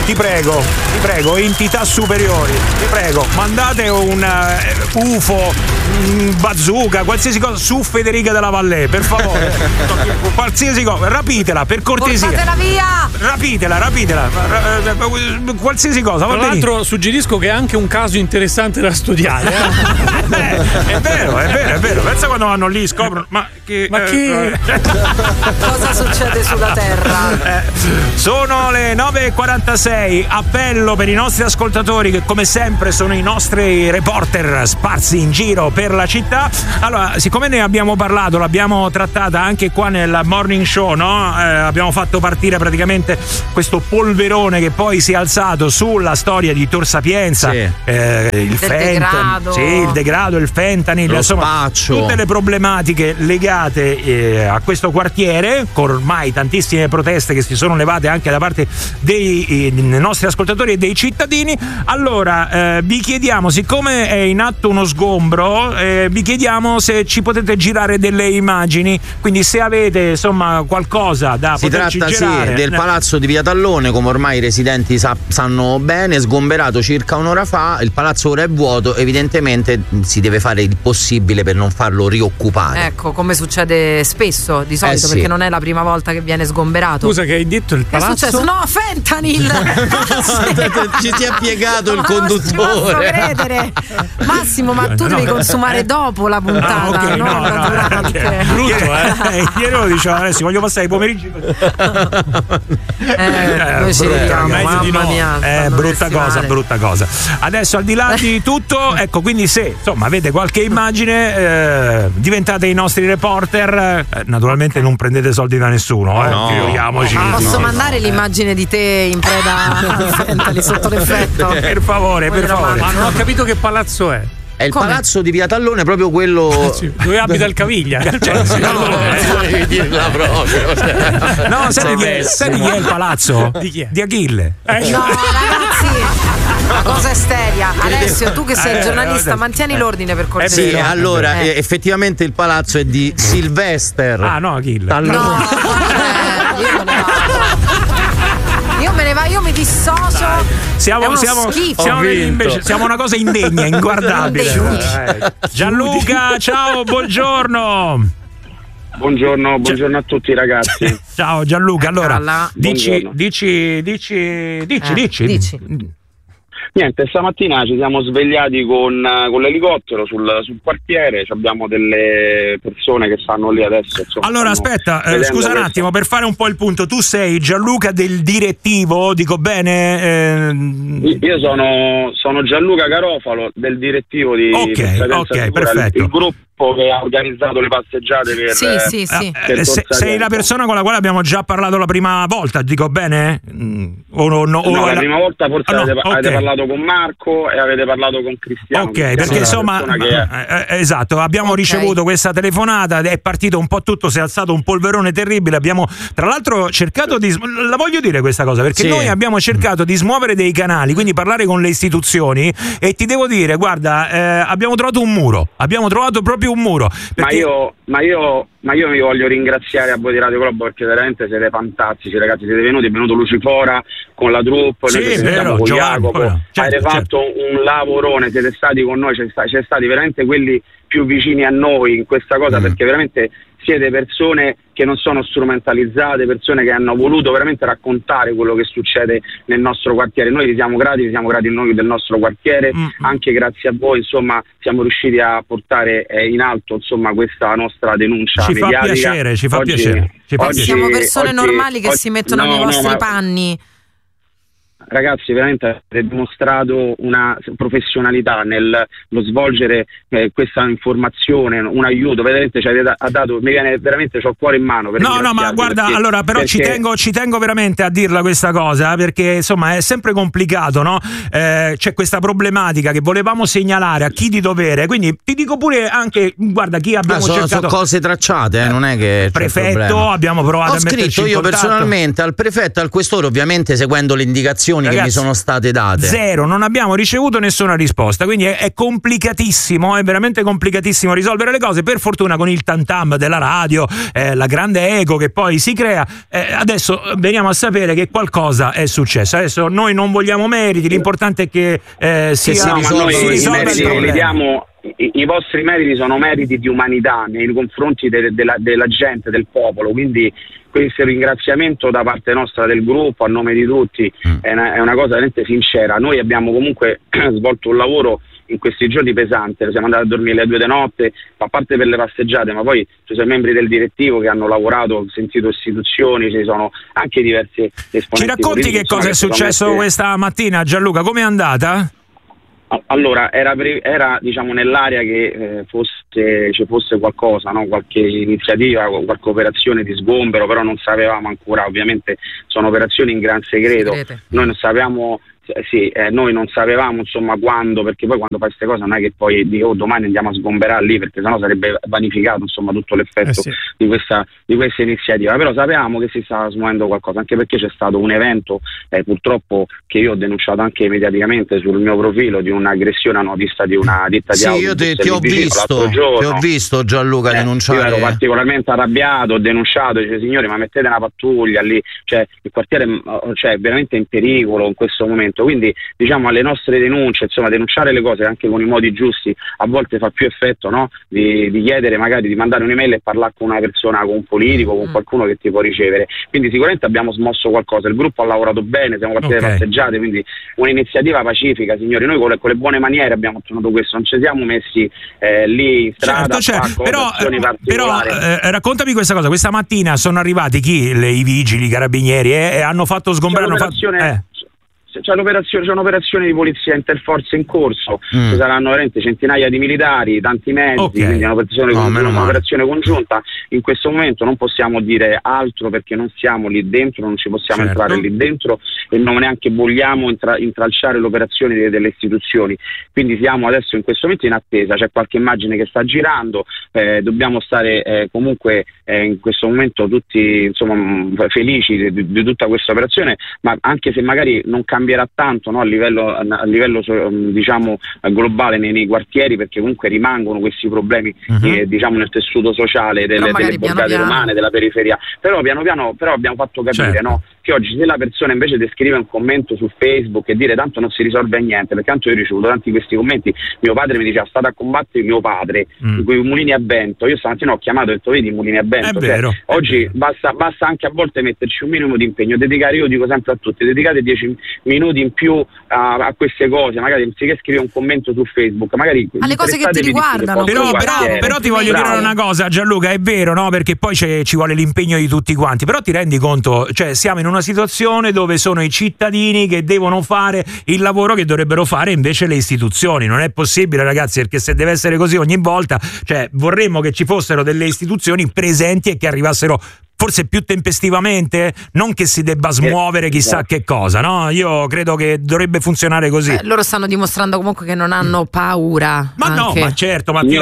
ti prego, entità superiori, ti prego, mandate un UFO, un bazooka, qualsiasi cosa su Federica della Vallée, per favore. Qualsiasi cosa, rapitela per cortesia. Portatela via! Rapitela. Qualsiasi cosa. Tra l'altro suggerisco che è anche un caso interessante da studiare. È vero. Pensa quando vanno lì, scoprono. Ma che cosa succede sulla Terra? Sono le 9:46. Appello per i nostri ascoltatori, che come sempre sono i nostri reporter sparsi in giro per la città. Allora, siccome ne abbiamo parlato, l'abbiamo trattata anche qua nel morning show, no? Abbiamo fatto partire praticamente questo polverone che poi si è alzato sulla storia di Tor Sapienza, il degrado, il fentanyl, insomma tutte le problematiche legate a questo quartiere, con ormai tantissime proteste che si sono levate anche da parte dei nostri ascoltatori e dei cittadini. Allora vi chiediamo, siccome è in atto uno sgombro, vi chiediamo se ci potete girare delle immagini, quindi se avete insomma qualcosa da poterci girare. Si tratta del palazzo di Via Tallone, come ormai i residenti sanno bene, sgomberato circa un'ora fa. Il palazzo ora è vuoto, evidentemente si deve fare il possibile per non farlo rioccupare. Ecco, come succede spesso di solito, perché non è la prima volta che viene sgomberato. Scusa, che hai detto il palazzo? Che è successo? No, fentanyl! Ci si è piegato il conduttore. Credere. Massimo, ma tu devi consumare dopo la puntata, durante. Brutto, ieri lo dicevo, adesso voglio passare i pomeriggi. Noi ci vediamo, mamma mia. Brutta cosa. Adesso, al di là di tutto, ecco, quindi se insomma avete qualche immagine, diventate i nostri reporter. Naturalmente non prendete soldi da nessuno, figuriamoci. Posso mandare l'immagine di te in preda al fentanyl sotto l'effetto? Per favore. Ma non ho capito che palazzo è. È il palazzo di Via Tallone, proprio quello dove abita il Caviglia. Devi dirla proprio. No, sai di chi è il palazzo? Di chi è? Di Achille. No, ragazzi, la cosa è seria. Alessio, tu che sei giornalista, mantieni l'ordine per cortesia. Sì, allora, effettivamente il palazzo è di Sylvester. Ah, no, Achille. Io me ne vado, io mi dissocio. Siamo una cosa indegna, inguardabile. Gianluca, ciao, buongiorno. Buongiorno a tutti ragazzi. Ciao Gianluca, allora dici. Niente, stamattina ci siamo svegliati con l'elicottero sul quartiere, abbiamo delle persone che stanno lì adesso. Insomma, allora aspetta, scusa un attimo, per fare un po' il punto, tu sei Gianluca del direttivo, dico bene? Io sono Gianluca Garofalo del direttivo di Ok, perfetto. Il gruppo che ha organizzato le passeggiate per sì. Sei la persona con la quale abbiamo già parlato la prima volta, dico bene? La prima volta forse avete parlato con Marco e avete parlato con Cristiano. Ok, perché insomma esatto, abbiamo ricevuto questa telefonata, è partito un po' tutto, si è alzato un polverone terribile. Abbiamo tra l'altro cercato la voglio dire questa cosa, perché noi abbiamo cercato di smuovere dei canali, quindi parlare con le istituzioni, e ti devo dire, guarda, abbiamo trovato un muro, proprio un muro. Perché... Ma io vi voglio ringraziare a voi di Radio Globo, perché veramente siete fantastici ragazzi, siete venuti, è venuto Lucifora con la troupe, noi ci siamo con Jacopo, avete fatto un lavorone, siete stati con noi, siete stati veramente quelli più vicini a noi in questa cosa, perché veramente siete persone che non sono strumentalizzate, persone che hanno voluto veramente raccontare quello che succede nel nostro quartiere. Noi vi siamo grati noi del nostro quartiere, anche grazie a voi insomma siamo riusciti a portare in alto insomma questa nostra denuncia mediatica. Ci fa piacere. Siamo persone normali che si mettono nei vostri panni. Ragazzi, veramente avete dimostrato una professionalità nello svolgere questa informazione, un aiuto, veramente ha dato, mi viene veramente, c'ho il cuore in mano. No, ma guarda, allora però ci tengo veramente a dirla questa cosa, perché insomma è sempre complicato, no? C'è questa problematica che volevamo segnalare a chi di dovere, quindi ti dico pure anche, guarda, chi abbiamo cercato. Sono cose tracciate, non è che prefetto, abbiamo provato a metterci in contatto. Io personalmente al prefetto, al questore, ovviamente seguendo le indicazioni spiegazioni che mi sono state date. Zero, non abbiamo ricevuto nessuna risposta, quindi è complicatissimo, è veramente complicatissimo risolvere le cose. Per fortuna con il tantam della radio, la grande ego che poi si crea, adesso veniamo a sapere che qualcosa è successo. Adesso noi non vogliamo meriti, l'importante è che si risolva il problema. I vostri meriti sono meriti di umanità nei confronti della gente, del popolo, quindi questo ringraziamento da parte nostra del gruppo a nome di tutti è una cosa veramente sincera. Noi abbiamo comunque svolto un lavoro in questi giorni pesante, siamo andati a dormire alle 2 di notte, a parte per le passeggiate, ma poi ci sono i membri del direttivo che hanno lavorato, sentito istituzioni, ci sono anche diversi esponenti. Ci racconti che cosa è successo questa mattina, Gianluca? Com'è andata? Allora, era diciamo nell'area che ci fosse qualcosa, no? Qualche iniziativa, qualche operazione di sgombero, però non sapevamo ancora, ovviamente sono operazioni in gran segreto. Noi non sapevamo. Noi non sapevamo insomma quando, perché poi quando fai queste cose non è che poi domani andiamo a sgomberare lì, perché sennò sarebbe vanificato insomma tutto l'effetto di questa iniziativa. Però sapevamo che si stava smuovendo qualcosa, anche perché c'è stato un evento purtroppo che io ho denunciato anche mediaticamente sul mio profilo, di un'aggressione a una pista di una ditta di autobus. Sì, io ti ho visto Gianluca denunciare. Io ero particolarmente arrabbiato, ho denunciato, dice signori ma mettete una pattuglia lì, cioè il quartiere è veramente in pericolo in questo momento. Quindi diciamo alle nostre denunce, insomma denunciare le cose anche con i modi giusti a volte fa più effetto, no? Di chiedere magari di mandare un'email e parlare con una persona, con un politico, con qualcuno che ti può ricevere. Quindi sicuramente abbiamo smosso qualcosa, il gruppo ha lavorato bene, siamo partiti alle passeggiate, quindi un'iniziativa pacifica, signori. Noi con le buone maniere abbiamo ottenuto questo, non ci siamo messi lì in strada. Però raccontami questa cosa, questa mattina sono arrivati i vigili, i carabinieri e hanno fatto sgomberare. C'è un'operazione di polizia interforze in corso, ci saranno veramente centinaia di militari, tanti mezzi, quindi è un'operazione congiunta. In questo momento non possiamo dire altro perché non siamo lì dentro, non ci possiamo entrare lì dentro e non neanche vogliamo intralciare l'operazione delle istituzioni. Quindi siamo adesso in questo momento in attesa, c'è qualche immagine che sta girando, dobbiamo stare comunque in questo momento tutti insomma felici di tutta questa operazione, ma anche se magari non cambierà tanto, no, a livello diciamo globale nei quartieri, perché comunque rimangono questi problemi diciamo nel tessuto sociale delle borgate romane, della periferia. Però piano piano abbiamo fatto capire no, che oggi se la persona invece di scrivere un commento su Facebook e dire tanto non si risolve niente, perché tanto io ho ricevuto tanti questi commenti, mio padre mi diceva state a combattere mio padre con i mulini a vento, io stamattina ho chiamato e ho detto vedi i mulini a vento, oggi basta anche a volte metterci un minimo di impegno, dedicare, io dico sempre a tutti, dedicate 10 minuti in più a queste cose, magari anziché scrivere un commento su Facebook, magari alle cose che ti riguardano. Però ti voglio dire una cosa, Gianluca, è vero, no? Perché poi ci vuole l'impegno di tutti quanti, però ti rendi conto, cioè siamo in una situazione dove sono i cittadini che devono fare il lavoro che dovrebbero fare invece le istituzioni. Non è possibile, ragazzi, perché se deve essere così ogni volta, cioè vorremmo che ci fossero delle istituzioni presenti e che arrivassero forse più tempestivamente, non che si debba smuovere chissà che cosa, no? Io credo che dovrebbe funzionare così. Loro stanno dimostrando comunque che non hanno paura. Ma anche. No, ma certo, ma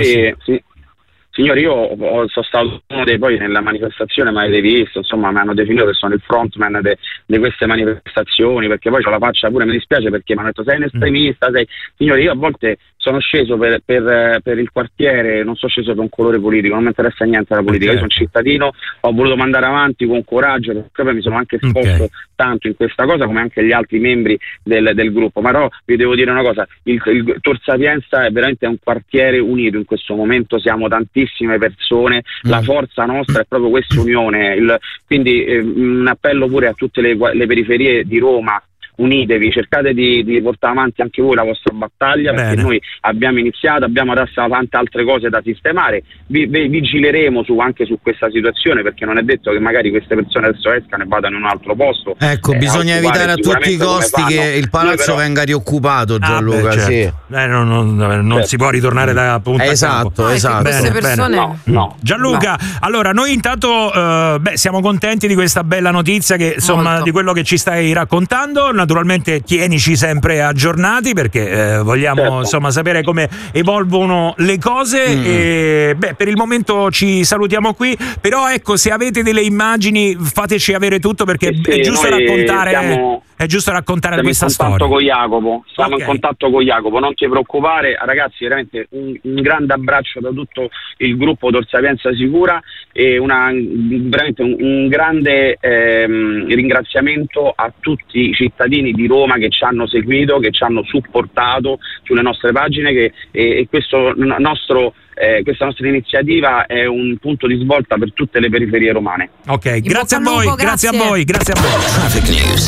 Signori, io sono stato uno dei poi nella manifestazione, ma avete visto, insomma, mi hanno definito che sono il frontman di queste manifestazioni, perché poi c'ho la faccia pure, mi dispiace perché mi hanno detto sei un estremista, Signori, io a volte sono sceso per il quartiere, non sono sceso per un colore politico, non mi interessa niente la politica, io sono cittadino, ho voluto mandare avanti con coraggio, perché poi mi sono anche esposto tanto in questa cosa come anche gli altri membri del gruppo. Ma però vi devo dire una cosa, il Tor Sapienza è veramente un quartiere unito in questo momento, siamo tantissime persone, la forza nostra è proprio questa unione, quindi un appello pure a tutte le periferie di Roma: unitevi, cercate di portare avanti anche voi la vostra battaglia. Bene. Perché noi abbiamo iniziato, abbiamo adesso tante altre cose da sistemare, vigileremo anche su questa situazione, perché non è detto che magari queste persone adesso escano e vadano in un altro posto. Ecco, bisogna evitare a tutti i costi che il palazzo venga rioccupato, Gianluca. Certo. Non si può ritornare da punta esatto. Queste persone no. Gianluca, allora noi intanto siamo contenti di questa bella notizia, che insomma di quello che ci stai raccontando. Naturalmente tienici sempre aggiornati, perché vogliamo insomma sapere come evolvono le cose. E, per il momento ci salutiamo qui, però ecco, se avete delle immagini fateci avere tutto, perché è giusto raccontare È giusto raccontare questa storia. Siamo in contatto con Jacopo, non ti preoccupare, ragazzi, veramente un grande abbraccio da tutto il gruppo Tor Sapienza Sicura e veramente un grande ringraziamento a tutti i cittadini di Roma che ci hanno seguito, che ci hanno supportato sulle nostre pagine e questa nostra iniziativa è un punto di svolta per tutte le periferie romane. Ok, grazie a voi, grazie a voi. Traffic News.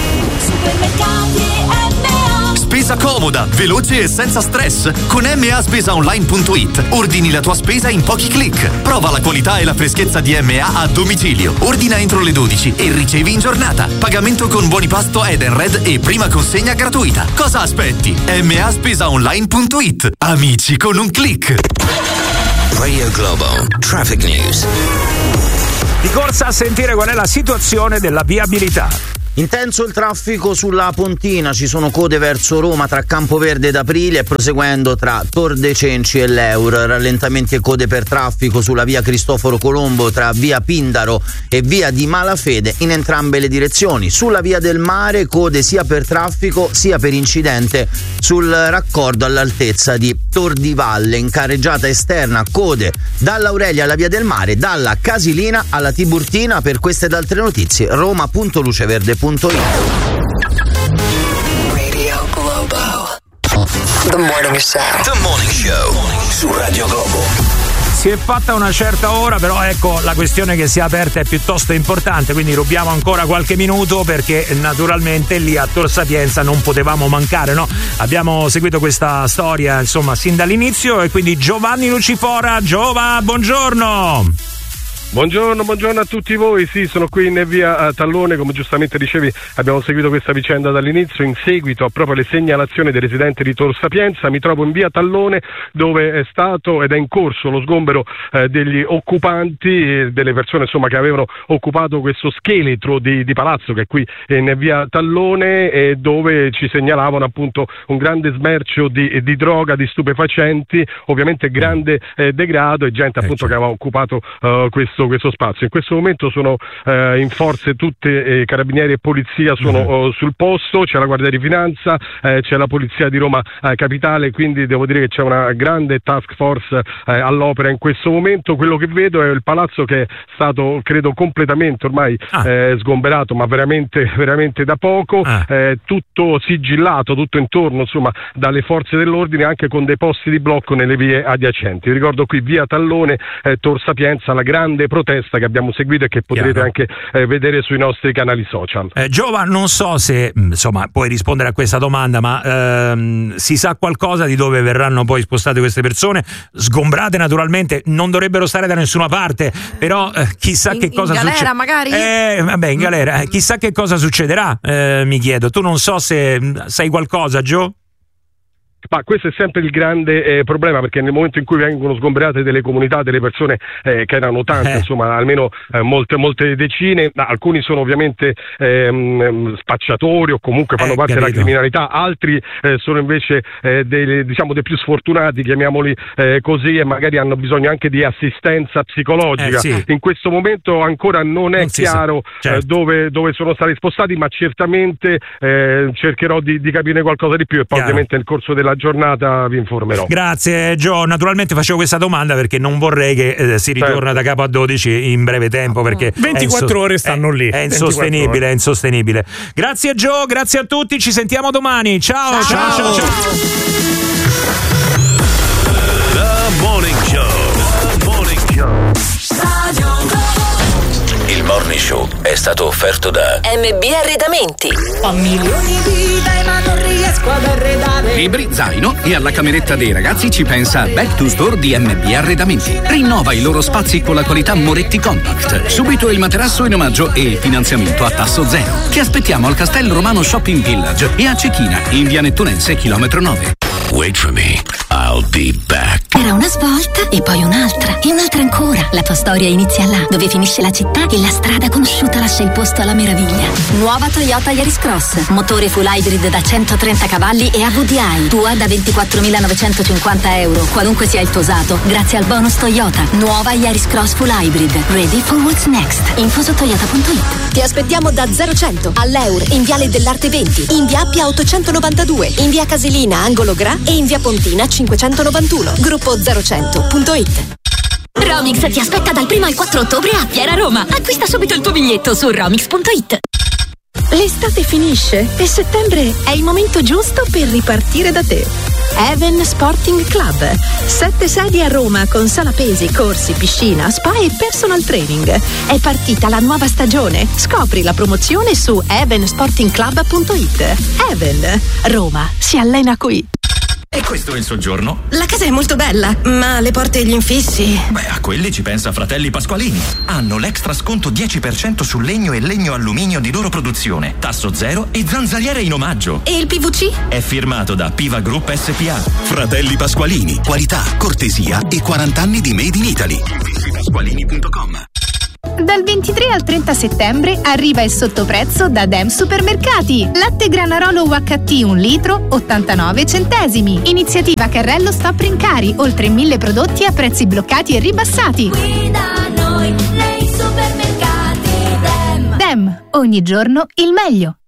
Spesa comoda, veloce e senza stress. Con MASpesaonline.it ordini la tua spesa in pochi click. Prova la qualità e la freschezza di MA a domicilio. Ordina entro le 12 e ricevi in giornata. Pagamento con buoni pasto Edenred e prima consegna gratuita. Cosa aspetti? MASpesaonline.it. Amici con un click. Radio Globo Traffic News. Di corsa a sentire qual è la situazione della viabilità. Intenso il traffico sulla Pontina, ci sono code verso Roma tra Campoverde ed Aprilia e proseguendo tra Tor dei Cenci e l'Eur, rallentamenti e code per traffico sulla via Cristoforo Colombo tra via Pindaro e via di Malafede in entrambe le direzioni. Sulla via del Mare code sia per traffico sia per incidente sul raccordo all'altezza di Tor di Valle, in carreggiata esterna code dall'Aurelia alla via del Mare, dalla Casilina alla Tiburtina. Per queste ed altre notizie roma.luceverde.it. Radio Globo. The Morning Show su Radio Globo. Si è fatta una certa ora, però ecco la questione che si è aperta è piuttosto importante, quindi rubiamo ancora qualche minuto perché naturalmente lì a Tor Sapienza non potevamo mancare, no? Abbiamo seguito questa storia insomma sin dall'inizio e quindi Giovanni Lucifora. Buongiorno. Buongiorno a tutti voi. Sì, sono qui in via Tallone, come giustamente dicevi abbiamo seguito questa vicenda dall'inizio. In seguito a proprio le segnalazioni dei residenti di Tor Sapienza mi trovo in via Tallone, dove è stato ed è in corso lo sgombero degli occupanti, delle persone insomma che avevano occupato questo scheletro di palazzo che è qui in via Tallone, dove ci segnalavano appunto un grande smercio di droga, di stupefacenti, ovviamente grande degrado e gente appunto che aveva occupato questo spazio. In questo momento sono in forze tutte carabinieri e polizia sono sul posto, c'è la Guardia di Finanza, c'è la Polizia di Roma Capitale, quindi devo dire che c'è una grande task force all'opera in questo momento. Quello che vedo è il palazzo che è stato credo completamente ormai sgomberato, ma veramente da poco, tutto sigillato, tutto intorno insomma dalle forze dell'ordine, anche con dei posti di blocco nelle vie adiacenti. Ricordo qui via Tallone, Tor Sapienza, la grande protesta che abbiamo seguito e che potrete anche vedere sui nostri canali social. Giova, non so se insomma puoi rispondere a questa domanda, ma si sa qualcosa di dove verranno poi spostate queste persone? Sgombrate naturalmente, non dovrebbero stare da nessuna parte, però chissà che cosa succederà. In galera magari? Vabbè, in galera, chissà che cosa succederà, mi chiedo. Tu non so se sai qualcosa, Gio? Ma questo è sempre il grande problema, perché nel momento in cui vengono sgomberate delle comunità, delle persone che erano tante, insomma almeno molte decine, alcuni sono ovviamente spacciatori o comunque fanno parte della criminalità, altri sono invece dei più sfortunati, chiamiamoli così, e magari hanno bisogno anche di assistenza psicologica. In questo momento ancora non è chiaro dove sono stati spostati, ma certamente cercherò di capire qualcosa di più e poi ovviamente nel corso della giornata vi informerò. Grazie Gio, naturalmente facevo questa domanda perché non vorrei che si ritorna da capo a 12 in breve tempo, perché 24 ore stanno lì. È insostenibile. Grazie Gio, grazie a tutti, ci sentiamo domani. Ciao. The Morning Show. Il Morning Show è stato offerto da MB Arredamenti. Ho milioni di idee ma non riesco ad arredare. Libri, zaino e alla cameretta dei ragazzi ci pensa Back to Store di MB Arredamenti. Rinnova i loro spazi con la qualità Moretti Compact. Subito il materasso in omaggio e il finanziamento a tasso zero. Ti aspettiamo al Castello Romano Shopping Village e a Cecchina in via Nettunense chilometro 9. Wait for me. I'll be back. Era una svolta e poi un'altra e un'altra ancora. La tua storia inizia là, dove finisce la città e la strada conosciuta lascia il posto alla meraviglia. Nuova Toyota Yaris Cross, motore full hybrid da 130 cavalli e AVDI, tua da 24.950 euro, qualunque sia il tuo usato, grazie al bonus Toyota. Nuova Yaris Cross full hybrid, ready for what's next. Info su toyota.it. Ti aspettiamo da 0-100 all'Eur, in Viale dell'Arte 20, in Via Appia 892, in Via Casilina angolo Gra e in Via Pontina 591. Gruppo 0-100.it. Romix ti aspetta dal 1 al 4 ottobre a Fiera Roma. Acquista subito il tuo biglietto su romix.it. L'estate finisce e settembre è il momento giusto per ripartire da te. Even Sporting Club. 7 sedi a Roma con sala pesi, corsi, piscina, spa e personal training. È partita la nuova stagione. Scopri la promozione su evensportingclub.it. Even. Roma si allena qui. E questo è il soggiorno? La casa è molto bella, ma le porte e gli infissi... Beh, a quelli ci pensa Fratelli Pasqualini. Hanno l'extra sconto 10% su legno e legno alluminio di loro produzione, tasso zero e zanzariere in omaggio. E il PVC? È firmato da Piva Group SPA. Fratelli Pasqualini, qualità, cortesia e 40 anni di Made in Italy. Pasqualini.com. Dal 23 al 30 settembre arriva il sottoprezzo da Dem Supermercati. Latte Granarolo UHT 1 litro 89 centesimi. Iniziativa Carrello Stop Rincari. Oltre 1000 prodotti a prezzi bloccati e ribassati. Qui da noi nei supermercati Dem. Dem, ogni giorno il meglio.